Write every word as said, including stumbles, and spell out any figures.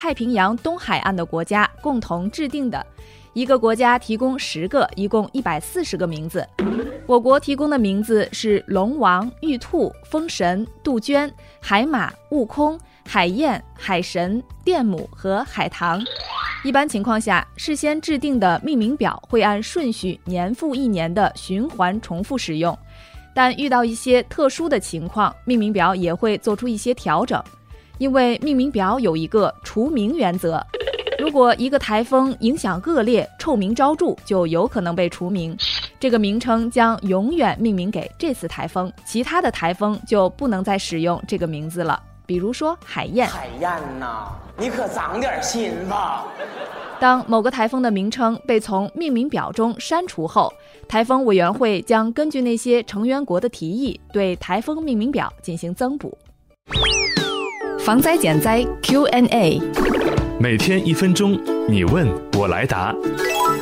太平洋东海岸的国家共同制定的。一个国家提供十个，一共一百四十个名字。我国提供的名字是龙王、玉兔、风神、杜鹃、海马、悟空、海燕、海神、电母和海棠。一般情况下，事先制定的命名表会按顺序年复一年的循环重复使用，但遇到一些特殊的情况，命名表也会做出一些调整。因为命名表有一个除名原则，如果一个台风影响恶劣，臭名昭著，就有可能被除名，这个名称将永远命名给这次台风，其他的台风就不能再使用这个名字了。比如说海燕， 海燕呐，你可长点心吧。 当某个台风的名称被从命名表中删除后，台风委员会将根据那些成员国的提议，对台风命名表进行增补。防灾减灾 Q and A， 每天一分钟，你问我来答。